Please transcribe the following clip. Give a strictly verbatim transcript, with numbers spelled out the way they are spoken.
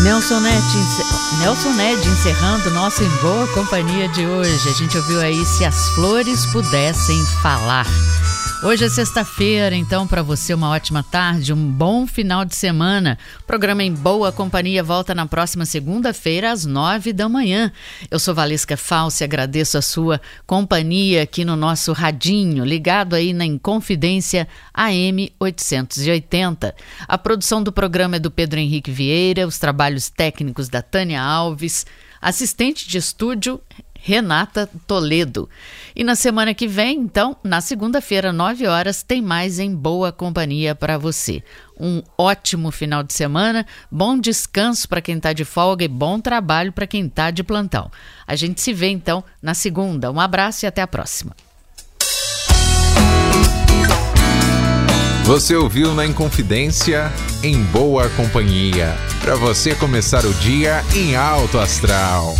Nelson Ned, encer... Nelson Ned encerrando nosso Em Boa Companhia de hoje. A gente ouviu aí Se as Flores Pudessem Falar. Hoje é sexta-feira, então para você uma ótima tarde, um bom final de semana. O programa Em Boa Companhia volta na próxima segunda-feira às nove da manhã. Eu sou Valesca Falsi, agradeço a sua companhia aqui no nosso radinho, ligado aí na Inconfidência A M oitocentos e oitenta. A produção do programa é do Pedro Henrique Vieira, os trabalhos técnicos da Tânia Alves, assistente de estúdio Renata Toledo. E na semana que vem, então, na segunda-feira, nove horas, tem mais Em Boa Companhia para você. Um ótimo final de semana, bom descanso para quem está de folga e bom trabalho para quem está de plantão. A gente se vê, então, na segunda. Um abraço e até a próxima. Você ouviu na Inconfidência Em Boa Companhia, para você começar o dia em alto astral.